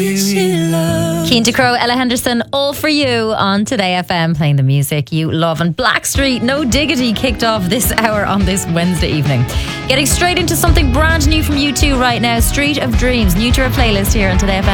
Keen Crow, Ella Henderson, all for you on Today FM, playing the music you love. And Blackstreet, No Diggity, kicked off this hour on this Wednesday evening. Getting straight into something brand new from U2 right now, Street of Dreams, new to our playlist here on Today FM.